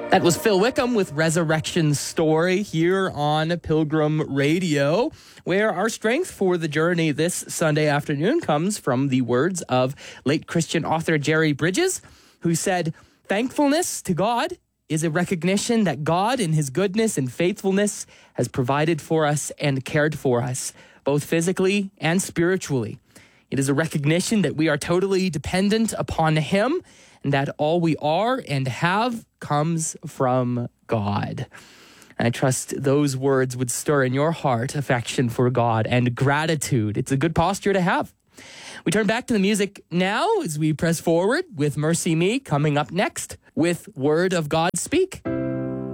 That was Phil Wickham with Resurrection Story here on Pilgrim Radio, where our strength for the journey this Sunday afternoon comes from the words of late Christian author Jerry Bridges, who said, "Thankfulness to God is a recognition that God in his goodness and faithfulness has provided for us and cared for us, both physically and spiritually. It is a recognition that we are totally dependent upon him and that all we are and have comes from God." And I trust those words would stir in your heart affection for God and gratitude. It's a good posture to have. We turn back to the music now as we press forward with Mercy Me coming up next with Word of God Speak.